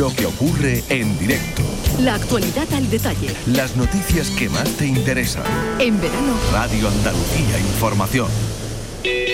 Lo que ocurre en directo. La actualidad al detalle. Las noticias que más te interesan. En verano. Radio Andalucía Información.